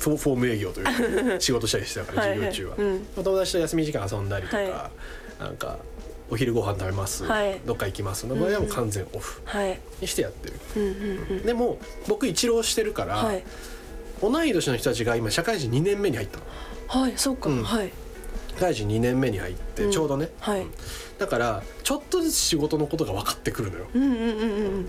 フォーム営業というか仕事したりしてたから授業中は、友達と休み時間遊んだりとか、なんかお昼ご飯食べます、どっか行きますの場合はもう完全オフにしてやってる、でも僕一浪してるから、同い年の人たちが今社会人2年目に入ったの。 そうか、 社会人2年目に入ってちょうどね、だからちょっとずつ仕事のことが分かってくるのよ、